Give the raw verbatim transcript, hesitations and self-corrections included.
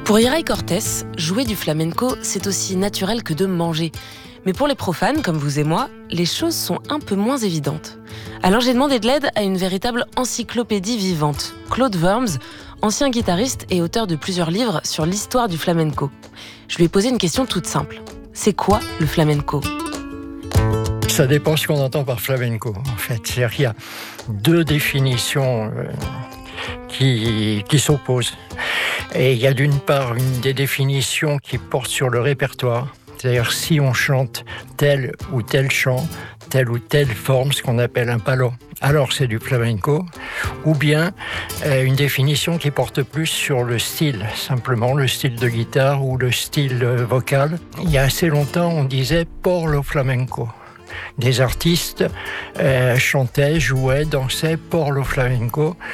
Pour Iraï Cortés, jouer du flamenco, c'est aussi naturel que de manger. Mais pour les profanes, comme vous et moi, les choses sont un peu moins évidentes. Alors j'ai demandé de l'aide à une véritable encyclopédie vivante, Claude Worms, ancien guitariste et auteur de plusieurs livres sur l'histoire du flamenco. Je lui ai posé une question toute simple. C'est quoi le flamenco ? Ça dépend ce qu'on entend par flamenco, en fait. C'est-à-dire qu'il y a deux définitions euh, qui, qui s'opposent. Et il y a d'une part une des définitions qui porte sur le répertoire. C'est-à-dire si on chante tel ou tel chant, telle ou telle forme, ce qu'on appelle un palo, alors c'est du flamenco. Ou bien euh, une définition qui porte plus sur le style, simplement le style de guitare ou le style euh, vocal. Il y a assez longtemps, on disait por lo flamenco. Des artistes euh, chantaient, jouaient, dansaient pour le flamenco.